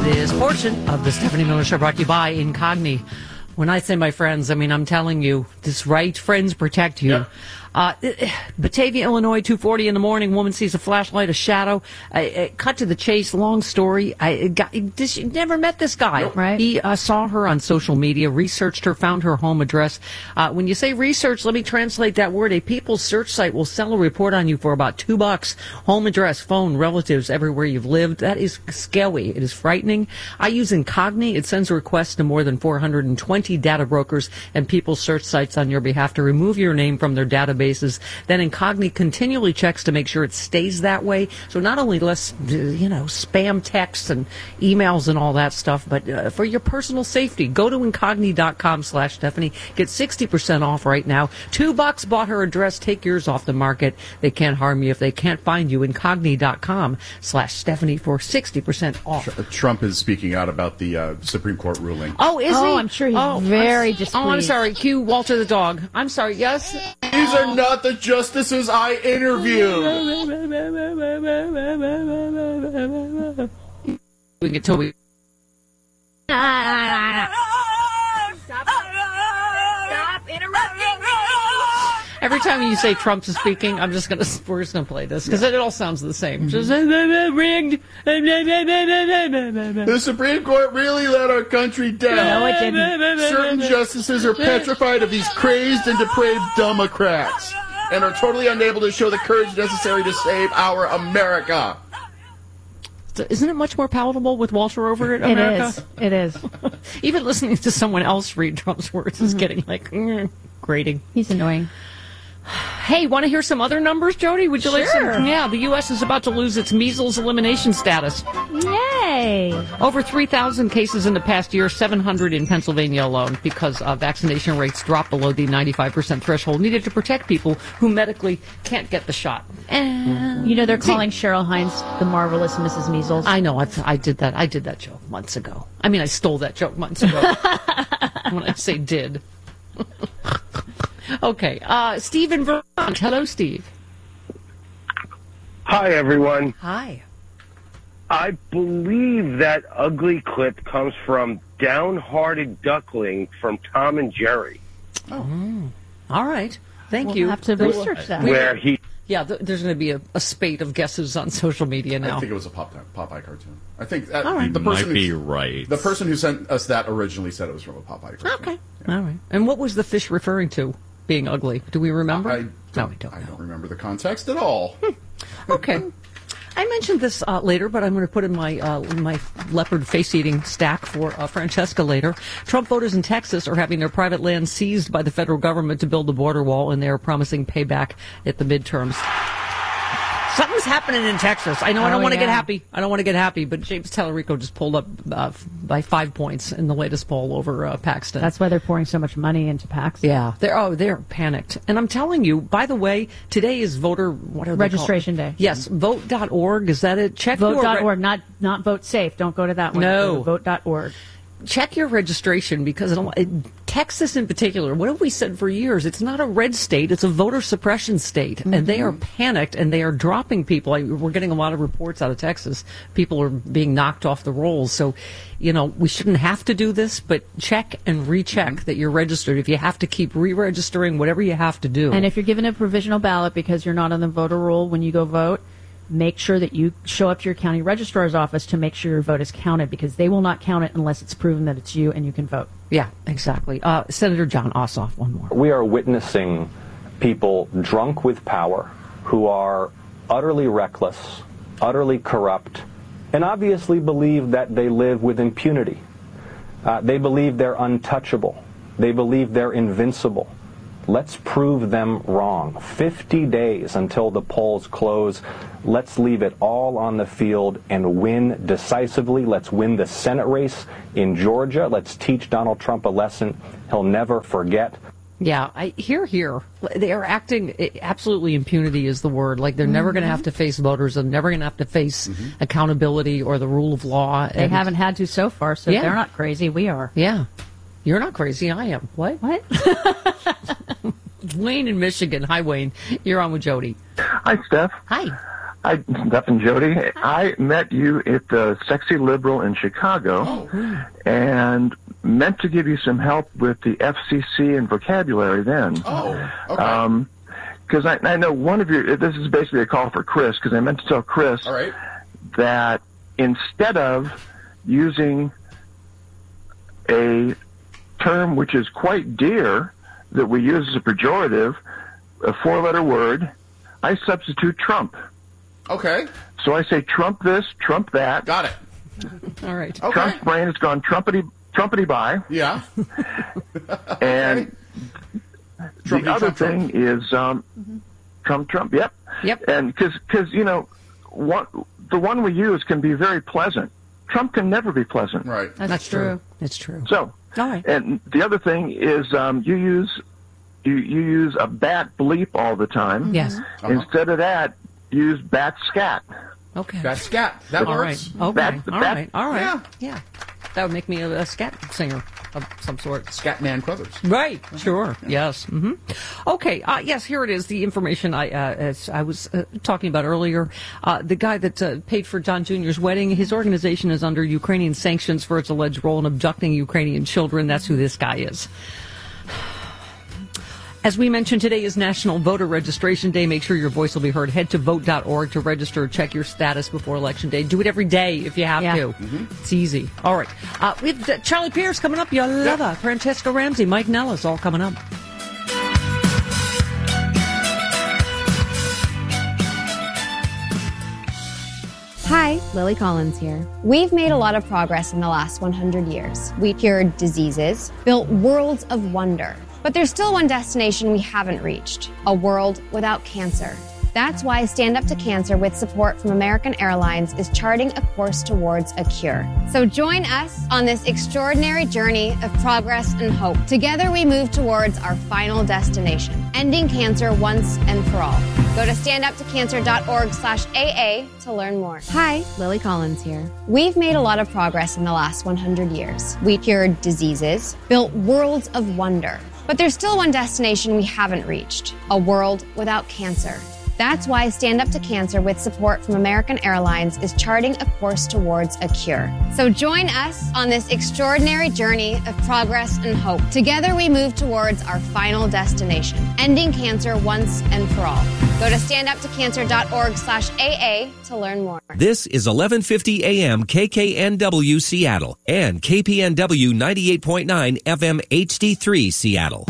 This portion of the Stephanie Miller Show brought to you by Incogni. When I say my friends, I mean, I'm telling you, this right, friends protect you. Yep. Batavia, Illinois, 2:40 in the morning. Woman sees a flashlight, a shadow. Cut to the chase. Long story. Never met this guy. Nope. Right. He saw her on social media, researched her, found her home address. When you say research, let me translate that word. A people's search site will sell a report on you for about $2. Home address, phone, relatives, everywhere you've lived. That is scary. It is frightening. I use Incogni. It sends requests to more than 420 data brokers and people's search sites on your behalf to remove your name from their databases. Then Incogni continually checks to make sure it stays that way. So not only less, spam texts and emails and all that stuff, but for your personal safety, go to Incogni.com/Stephanie. Get 60% off right now. $2 bought her address. Take yours off the market. They can't harm you if they can't find you. Incogni.com/Stephanie for 60% off. Trump is speaking out about the Supreme Court ruling. Oh, is he? Oh, I'm sure he's very displeased. Oh, I'm sorry. Cue Walter the dog. I'm sorry. Yes? These are not the justices I interviewed. We get till we. Stop interrupting me. Every time you say Trump is speaking, we're just gonna play this because it all sounds the same. Just rigged. The Supreme Court really let our country down. No, it didn't. Certain justices are petrified of these crazed and depraved Democrats and are totally unable to show the courage necessary to save our America. Isn't it much more palatable with Walter over it, America? It is. Even listening to someone else read Trump's words is getting grating. He's annoying. Hey, want to hear some other numbers, Jody? Would you like Sure. some? Yeah, the U.S. is about to lose its measles elimination status. Yay. Over 3,000 cases in the past year, 700 in Pennsylvania alone, because vaccination rates dropped below the 95% threshold needed to protect people who medically can't get the shot. You know, they're calling Cheryl Hines the marvelous Mrs. Measles. I know. I did that. I did that joke months ago. I mean, I stole that joke months ago. When I say did. Okay. Steve in Vermont. Hello, Steve. Hi, everyone. Hi. I believe that ugly clip comes from Downhearted Duckling from Tom and Jerry, All right. Thank We'll you. have to research that. where he... Yeah, there's going to be a spate of guesses on social media now. I think it was a Popeye cartoon. I think right. the person Might be right. The person who sent us that originally said it was from a Popeye cartoon. Okay. All right. And what was the fish referring to being ugly? Do we remember? I don't don't know. remember the context at all. Okay. I mentioned this later, but I'm going to put in my leopard face-eating stack for Francesca later. Trump voters in Texas are having their private land seized by the federal government to build a border wall, and they are promising payback at the midterms. Something's happening in Texas. I know I don't want to get happy. I don't want to get happy, but James Tallarico just pulled up by 5 points in the latest poll over Paxton. That's why they're pouring so much money into Paxton. Yeah, they're panicked. And I'm telling you, by the way, today is voter Registration day. Yes, vote.org. Is that it? Check Vote.org, not Vote Safe. Don't go to that one. No. Go to Vote.org. Check your registration because Texas in particular, what have we said for years? It's not a red state, it's a voter suppression state. And they are panicked and they are dropping people. We're getting a lot of reports out of Texas. People are being knocked off the rolls. So, we shouldn't have to do this, but check and recheck that you're registered. If you have to keep re-registering, whatever you have to do. And if you're given a provisional ballot because you're not on the voter roll when you go vote, make sure that you show up to your county registrar's office to make sure your vote is counted, because they will not count it unless it's proven that it's you and you can vote. Yeah, exactly. Senator John Ossoff, one more. We are witnessing people drunk with power who are utterly reckless, utterly corrupt, and obviously believe that they live with impunity. They believe they're untouchable. They believe they're invincible. Let's prove them wrong. 50 days until the polls close. Let's leave it all on the field and win decisively. Let's win the Senate race in Georgia. Let's teach Donald Trump a lesson he'll never forget. Yeah, here. They are acting, absolutely impunity is the word. Like they're never going to have to face voters. They're never going to have to face accountability or the rule of law. They haven't had to so far, so they're not crazy. We are. Yeah. You're not crazy. I am. What? What? Wayne in Michigan. Hi, Wayne. You're on with Jody. Hi, Steph. Hi. Duff and Jody, I met you at the Sexy Liberal in Chicago and meant to give you some help with the FCC and vocabulary then. Oh, okay. Because I know one of your, this is basically a call for Chris, because I meant to tell Chris that instead of using a term which is quite dear that we use as a pejorative, a 4-letter word, I substitute Trump. Okay. So I say Trump this, Trump that. Got it. All right. Okay. Trump's brain has gone Trumpety by. Yeah. And Trumpy, the other Trump. thing is Trump. Yep. And because you know, the one we use can be very pleasant. Trump can never be pleasant. Right. That's true. It's true. So, all right. And the other thing is you use a bat bleep all the time. Yes. Instead of that, use bat scat. Okay. Bat scat. That all works. right. Okay. All right. All right. Yeah. That would make me a scat singer of some sort. Scatman Crothers. Right. Sure. Yes. Mm-hmm. Okay. Yes. Here it is. The information as I was talking about earlier. The guy that paid for Don Jr.'s wedding, his organization is under Ukrainian sanctions for its alleged role in abducting Ukrainian children. That's who this guy is. As we mentioned, today is National Voter Registration Day. Make sure your voice will be heard. Head to vote.org to register. Check your status before Election Day. Do it every day if you have to. Mm-hmm. It's easy. All right. We have Charlie Pierce coming up. You'll love her. Francesca Ramsey, Mike Nellis, all coming up. Hi, Lily Collins here. We've made a lot of progress in the last 100 years. We cured diseases, built worlds of wonder. But there's still one destination we haven't reached, a world without cancer. That's why Stand Up to Cancer, with support from American Airlines, is charting a course towards a cure. So join us on this extraordinary journey of progress and hope. Together we move towards our final destination, ending cancer once and for all. Go to standuptocancer.org/AA to learn more. Hi, Lily Collins here. We've made a lot of progress in the last 100 years. We cured diseases, built worlds of wonder. But there's still one destination we haven't reached, a world without cancer. That's why Stand Up to Cancer, with support from American Airlines, is charting a course towards a cure. So join us on this extraordinary journey of progress and hope. Together we move towards our final destination, ending cancer once and for all. Go to standuptocancer.org/AA to learn more. This is 1150 AM KKNW Seattle and KPNW 98.9 FM HD3 Seattle.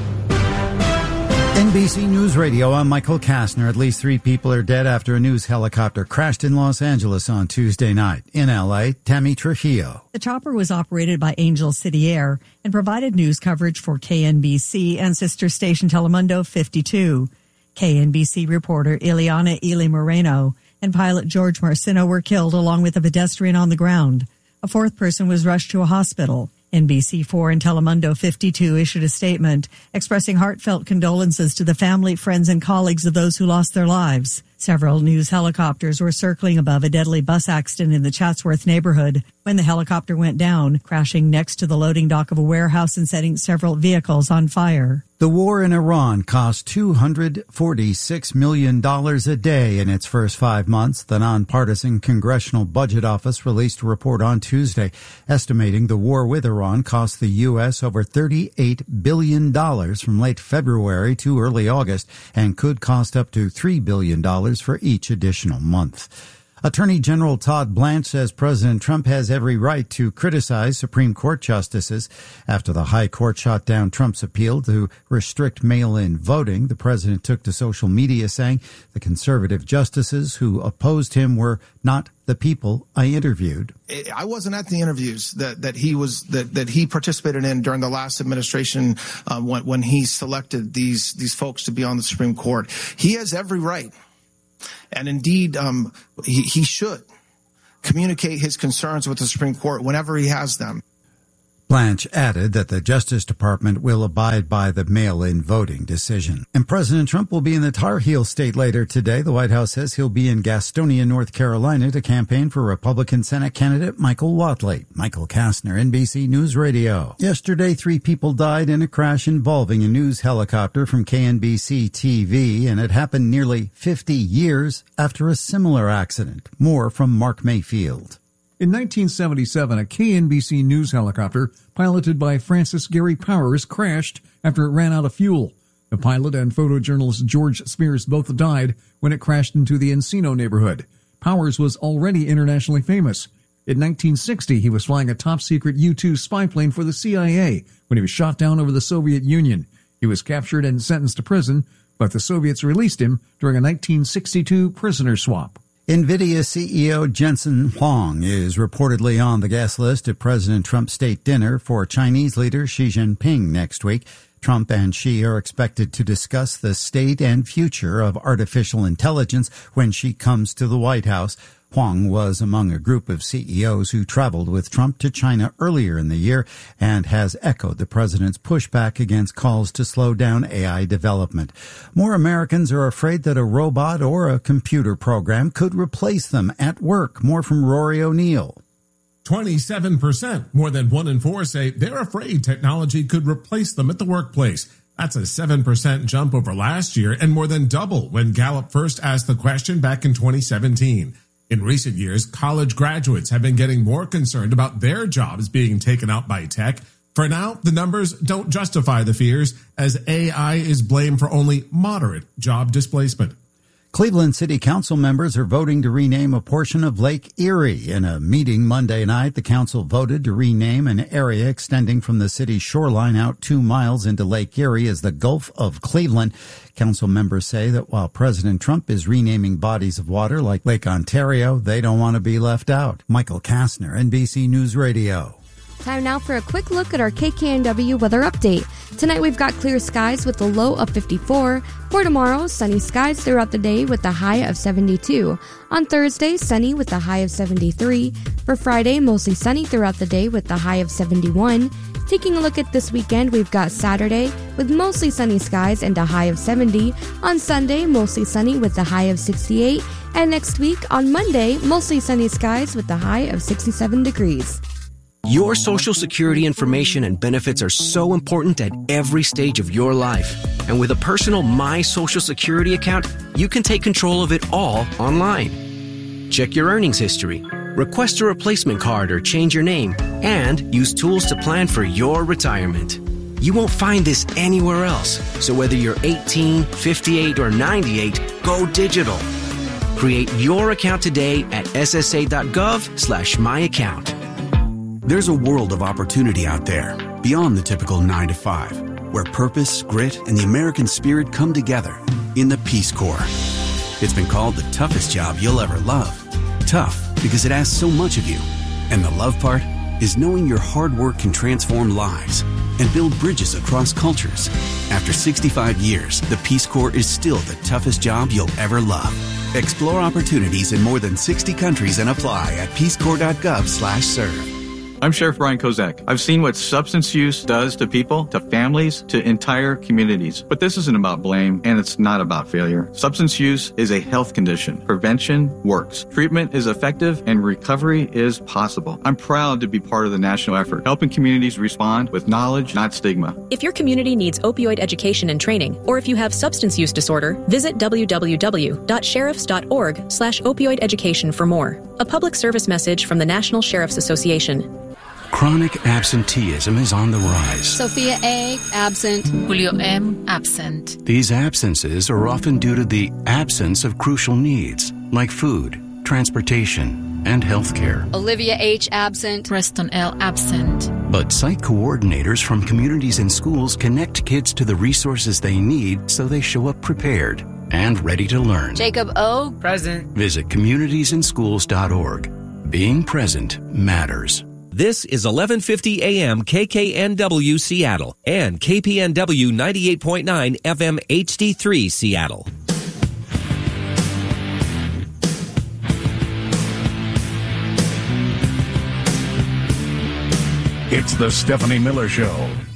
NBC News Radio, I'm Michael Kastner. At least 3 people are dead after a news helicopter crashed in Los Angeles on Tuesday night. In L.A., Tammy Trujillo. The chopper was operated by Angel City Air and provided news coverage for KNBC and sister station Telemundo 52. KNBC reporter Ileana Ely Moreno and pilot George Marcino were killed along with a pedestrian on the ground. A 4th person was rushed to a hospital. NBC4 and Telemundo 52 issued a statement expressing heartfelt condolences to the family, friends, and colleagues of those who lost their lives. Several news helicopters were circling above a deadly bus accident in the Chatsworth neighborhood when the helicopter went down, crashing next to the loading dock of a warehouse and setting several vehicles on fire. The war in Iran cost $246 million a day in its first 5 months. The nonpartisan Congressional Budget Office released a report on Tuesday estimating the war with Iran cost the U.S. over $38 billion from late February to early August and could cost up to $3 billion for each additional month. Attorney General Todd Blanche says President Trump has every right to criticize Supreme Court justices. After the High Court shot down Trump's appeal to restrict mail-in voting, the president took to social media saying the conservative justices who opposed him were not the people I interviewed. I wasn't at the interviews that he participated in during the last administration when he selected these folks to be on the Supreme Court. He has every right. And indeed, he should communicate his concerns with the Supreme Court whenever he has them. Blanche added that the Justice Department will abide by the mail-in voting decision. And President Trump will be in the Tar Heel state later today. The White House says he'll be in Gastonia, North Carolina to campaign for Republican Senate candidate Michael Whatley. Michael Kastner, NBC News Radio. Yesterday, 3 people died in a crash involving a news helicopter from KNBC TV, and it happened nearly 50 years after a similar accident. More from Mark Mayfield. In 1977, a KNBC news helicopter piloted by Francis Gary Powers crashed after it ran out of fuel. The pilot and photojournalist George Spears both died when it crashed into the Encino neighborhood. Powers was already internationally famous. In 1960, he was flying a top-secret U-2 spy plane for the CIA when he was shot down over the Soviet Union. He was captured and sentenced to prison, but the Soviets released him during a 1962 prisoner swap. NVIDIA CEO Jensen Huang is reportedly on the guest list at President Trump's state dinner for Chinese leader Xi Jinping next week. Trump and Xi are expected to discuss the state and future of artificial intelligence when Xi comes to the White House. Huang was among a group of CEOs who traveled with Trump to China earlier in the year and has echoed the president's pushback against calls to slow down AI development. More Americans are afraid that a robot or a computer program could replace them at work. More from Rory O'Neill. 27%, more than 1 in 4, say they're afraid technology could replace them at the workplace. That's a 7% jump over last year and more than double when Gallup first asked the question back in 2017. In recent years, college graduates have been getting more concerned about their jobs being taken out by tech. For now, the numbers don't justify the fears, as AI is blamed for only moderate job displacement. Cleveland City Council members are voting to rename a portion of Lake Erie. In a meeting Monday night, the council voted to rename an area extending from the city's shoreline out 2 miles into Lake Erie as the Gulf of Cleveland. Council members say that while President Trump is renaming bodies of water like Lake Ontario, they don't want to be left out. Michael Kastner, NBC News Radio. Time now for a quick look at our KKNW weather update. Tonight we've got clear skies with a low of 54. For tomorrow, sunny skies throughout the day with a high of 72. On Thursday, sunny with a high of 73. For Friday, mostly sunny throughout the day with a high of 71. Taking a look at this weekend, we've got Saturday with mostly sunny skies and a high of 70. On Sunday, mostly sunny with a high of 68. And next week, on Monday, mostly sunny skies with a high of 67 degrees. Your Social Security information and benefits are so important at every stage of your life. And with a personal My Social Security account, you can take control of it all online. Check your earnings history, request a replacement card or change your name, and use tools to plan for your retirement. You won't find this anywhere else. So whether you're 18, 58, or 98, go digital. Create your account today at ssa.gov/myaccount. There's a world of opportunity out there, beyond the typical 9 to 5, where purpose, grit, and the American spirit come together in the Peace Corps. It's been called the toughest job you'll ever love. Tough because it asks so much of you. And the love part is knowing your hard work can transform lives and build bridges across cultures. After 65 years, the Peace Corps is still the toughest job you'll ever love. Explore opportunities in more than 60 countries and apply at peacecorps.gov/serve. I'm Sheriff Brian Kozak. I've seen what substance use does to people, to families, to entire communities. But this isn't about blame, and it's not about failure. Substance use is a health condition. Prevention works. Treatment is effective, and recovery is possible. I'm proud to be part of the national effort, helping communities respond with knowledge, not stigma. If your community needs opioid education and training, or if you have substance use disorder, visit www.sheriffs.org/opioid education for more. A public service message from the National Sheriff's Association. Chronic absenteeism is on the rise. Sophia A. absent. Julio M. absent. These absences are often due to the absence of crucial needs like food, transportation, and health care. Olivia H. absent. Preston L. absent. But site coordinators from communities and schools connect kids to the resources they need so they show up prepared and ready to learn. Jacob O. present. Visit communitiesandschools.org. Being present matters. This is 1150 AM KKNW Seattle and KPNW 98.9 FM HD3 Seattle. It's the Stephanie Miller Show.